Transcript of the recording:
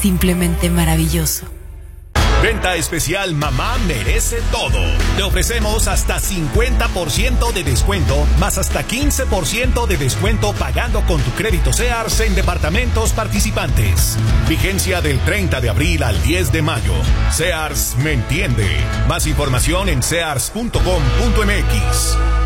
simplemente maravilloso. Venta especial Mamá Merece Todo. Te ofrecemos hasta 50% de descuento, más hasta 15% de descuento pagando con tu crédito Sears en departamentos participantes. Vigencia del 30 de abril al 10 de mayo. Sears me entiende. Más información en sears.com.mx.